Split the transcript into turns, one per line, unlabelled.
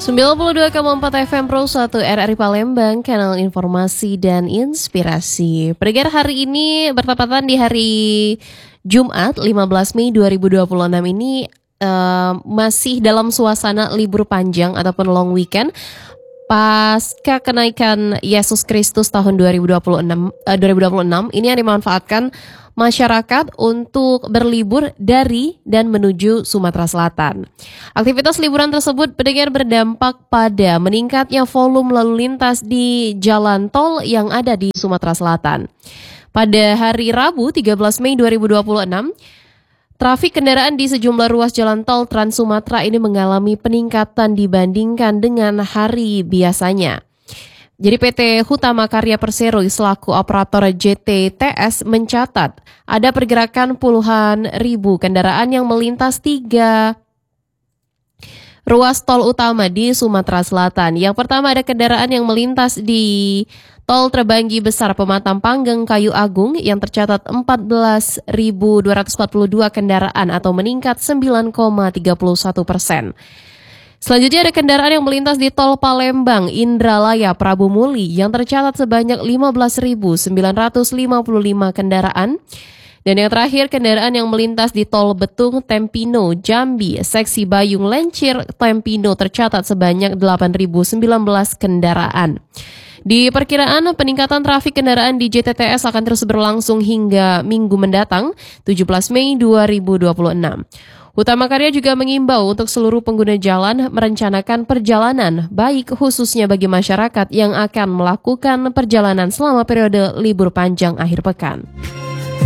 92,4 FM Pro 1 RRI Palembang, kanal informasi dan inspirasi. Pendengar, hari ini bertepatan di hari Jumat 15 Mei 2026 ini masih dalam suasana libur panjang ataupun long weekend pasca kenaikan Yesus Kristus tahun 2026 ini yang dimanfaatkan masyarakat untuk berlibur dari dan menuju Sumatera Selatan. Aktivitas liburan tersebut pendengar berdampak pada meningkatnya volume lalu lintas di jalan tol yang ada di Sumatera Selatan. Pada hari Rabu 13 Mei 2026, trafik kendaraan di sejumlah ruas jalan tol Trans Sumatera ini mengalami peningkatan dibandingkan dengan hari biasanya. Jadi PT Hutama Karya Persero selaku operator JTTS mencatat ada pergerakan puluhan ribu kendaraan yang melintas 3 ruas tol utama di Sumatera Selatan. Yang pertama ada kendaraan yang melintas di Tol Terbanggi Besar Pematang Panggang Kayu Agung yang tercatat 14.242 kendaraan atau meningkat 9,31%. Selanjutnya ada kendaraan yang melintas di Tol Palembang Indralaya Prabu Muli yang tercatat sebanyak 15.955 kendaraan. Dan yang terakhir kendaraan yang melintas di Tol Betung Tempino Jambi Seksi Bayung Lencir Tempino tercatat sebanyak 8.019 kendaraan. Di perkiraan peningkatan trafik kendaraan di JTTS akan terus berlangsung hingga minggu mendatang 17 Mei 2026. Hutama Karya juga mengimbau untuk seluruh pengguna jalan merencanakan perjalanan, baik khususnya bagi masyarakat yang akan melakukan perjalanan selama periode libur panjang akhir pekan.